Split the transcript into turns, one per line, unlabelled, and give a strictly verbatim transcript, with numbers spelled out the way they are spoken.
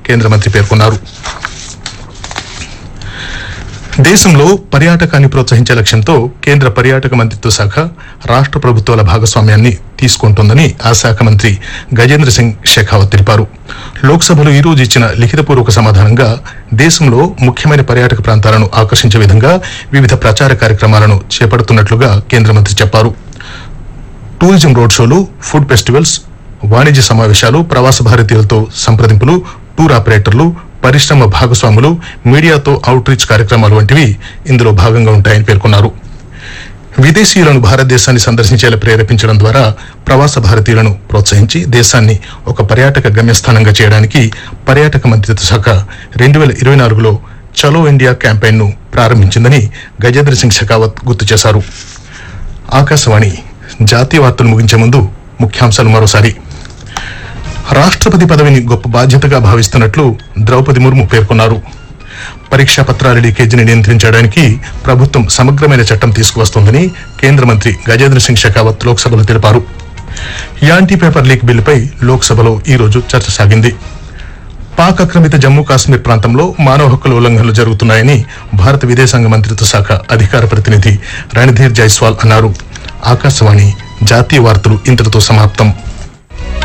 కేంద్ర మంత్రి పేర్కొన్నారు. దేశంలో పర్యాటకాన్ని ప్రోత్సహించే లక్ష్యంతో కేంద్ర పర్యాటక మంత్రిత్వ శాఖ రాష్ట్ర ప్రభుత్వాల భాగస్వామ్యాన్ని తీసుకుంటోందని ఆ శాఖ మంత్రి గజేంద్ర సింగ్ షెకావత్ తెలిపారు. లోక్సభలో ఈ రోజు ఇచ్చిన లిఖితపూర్వక సమాధానంగా దేశంలో ముఖ్యమైన పర్యాటక ప్రాంతాలను ఆకర్షించే విధంగా వివిధ ప్రచార కార్యక్రమాలను చేపడుతున్నట్లుగా కేంద్ర మంత్రి చెప్పారు. టూరిజం రోడ్ షోలు, ఫుడ్ ఫెస్టివల్స్, వాణిజ్య సమావేశాలు, ప్రవాస భారతీయులతో సంప్రదింపులు, టూర్ ఆపరేటర్లు, పరిశ్రమ భాగస్వాములు, మీడియాతో అవుట్ రీచ్ కార్యక్రమాలు వంటివి ఇందులో భాగంగా ఉంటాయని పేర్కొన్నారు. విదేశీయులను భారతదేశాన్ని సందర్శించేలా ప్రేరేపించడం ద్వారా ప్రవాస భారతీయులను ప్రోత్సహించి దేశాన్ని ఒక పర్యాటక గమ్యస్థానంగా చేయడానికి పర్యాటక మంత్రిత్వ శాఖ రెండు వేల ఇరవై నాలుగులో చలో ఇండియా క్యాంపెయిన్ ను ప్రారంభించిందని గజేంద్ర సింగ్ షెకావత్ గుర్తు చేశారు. ఆకాశవాణి జాతీయ వార్తలు ముగించే ముందు ముఖ్యాంశాలు మరోసారి. రాష్ట్రపతి పదవిని గొప్ప బాధ్యతగా భావిస్తున్నట్లు ద్రౌపది ముర్ము పేర్కొన్నారు. పరీక్షా పత్రాల లీకేజీని నియంత్రించడానికి ప్రభుత్వం సమగ్రమైన చట్టం తీసుకువస్తోందని కేంద్ర మంత్రి గజేంద్ర సింగ్ షెకావత్ లోక్సభలో తెలిపారు. యాంటీ పేపర్ లీక్ బిల్లుపై లోక్సభలో ఈ రోజు చర్చ సాగింది. పాక్ ఆక్రమిత జమ్మూ కాశ్మీర్ ప్రాంతంలో మానవ హక్కుల ఉల్లంఘనలు జరుగుతున్నాయని భారత విదేశాంగ మంత్రిత్వ శాఖ అధికార ప్రతినిధి రణధీర్ జైస్వాల్ అన్నారు. ఆకాశవాణి జాతీయ వార్తలు ఇంతటితో సమాప్తం.